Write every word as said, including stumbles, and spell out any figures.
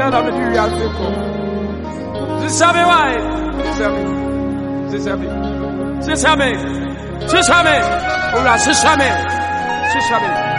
na me di ase ko. Sisabe why? Sisabe. Sisabe. Sisabe. Sisabe. Ora sisabe. Sisabe.